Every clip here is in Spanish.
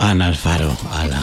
Ana Alfaro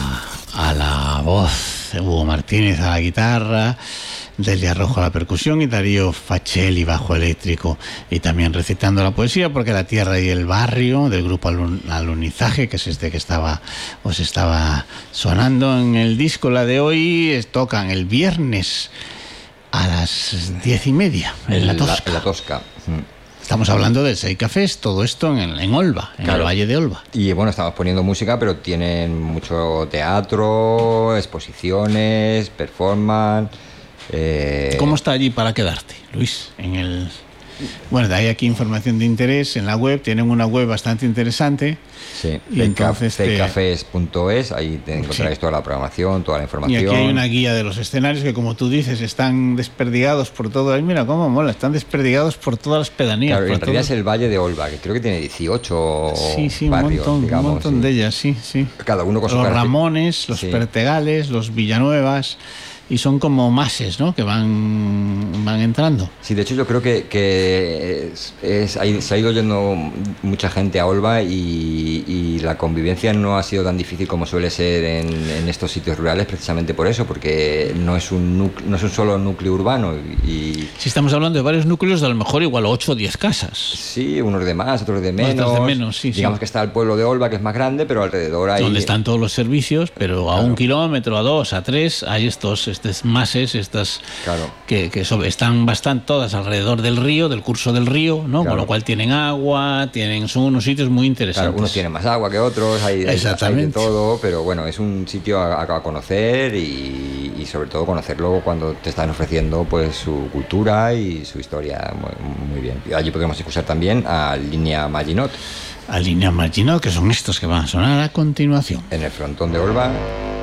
a la voz, Hugo Martínez a la guitarra, Delia Rojo a la percusión y Darío Faccelli bajo eléctrico, y también recitando la poesía, porque La Tierra y el Barrio del grupo Alunizaje, que es este que os estaba sonando en el disco. La de hoy tocan el viernes a las 10:30 en La Tosca. En La Tosca. Estamos hablando del Seika Fest, todo esto en Olva, en el Valle de Olva. Y bueno, estamos poniendo música, pero tienen mucho teatro, exposiciones, performance. ¿Cómo está allí para quedarte, Luis? Bueno, hay aquí información de interés en la web, tienen una web bastante interesante. Sí, y entonces seikafest.es, ahí encontraréis toda la programación, toda la información. Y aquí hay una guía de los escenarios que, como tú dices, están desperdigados por todo. Ay, mira cómo mola, están desperdigados por todas las pedanías. Claro, en realidad es el Valle de Olva, que creo que tiene 18 barrios, un montón de ellas, sí. Cada uno con su Los Ramones, los Pertegales, los Villanuevas. Y son como mases, ¿no?, que van entrando. Sí, de hecho yo creo que se ha ido yendo mucha gente a Olva y la convivencia no ha sido tan difícil como suele ser en estos sitios rurales, precisamente por eso, porque no es un solo núcleo urbano. Si estamos hablando de varios núcleos, de a lo mejor igual 8 o 10 casas. Sí, unos de más, otros de menos. Digamos que está el pueblo de Olva, que es más grande, pero alrededor hay... Donde están todos los servicios, pero a 1 kilómetro, a 2, a 3, hay estos mases, que están bastante todas alrededor del río, del curso del río, ¿no? Con lo cual tienen agua, son unos sitios muy interesantes. Claro, unos tienen más agua que otros, hay de todo, pero bueno, es un sitio a conocer y sobre todo conocerlo cuando te están ofreciendo pues su cultura y su historia muy bien. Y allí podemos escuchar también a Línea Maginot. A Línea Maginot, que son estos que van a sonar a continuación. En el frontón de Olva.